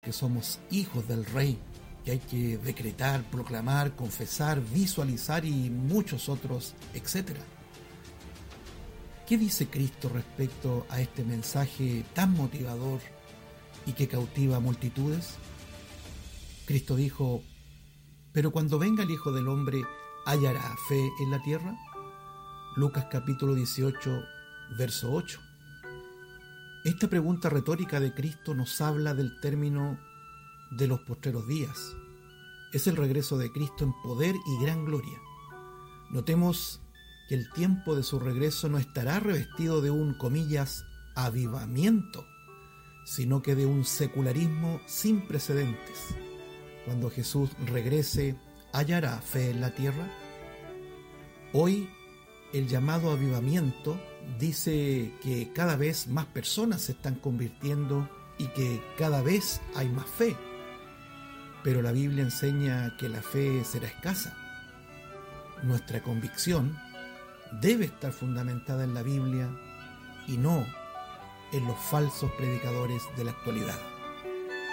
que somos hijos del Rey, que hay que decretar, proclamar, confesar, visualizar y muchos otros, etc. ¿Qué dice Cristo respecto a este mensaje tan motivador y que cautiva a multitudes? Cristo dijo: «Pero cuando venga el Hijo del Hombre, ¿hallará fe en la tierra?». Lucas capítulo 18, verso 8. Esta pregunta retórica de Cristo nos habla del término de los postreros días. Es el regreso de Cristo en poder y gran gloria. Notemos que el tiempo de su regreso no estará revestido de un, comillas, avivamiento, sino que de un secularismo sin precedentes. Cuando Jesús regrese, ¿hallará fe en la tierra? Hoy, el llamado avivamiento dice que cada vez más personas se están convirtiendo y que cada vez hay más fe. Pero la Biblia enseña que la fe será escasa. Nuestra convicción debe estar fundamentada en la Biblia y no en los falsos predicadores de la actualidad.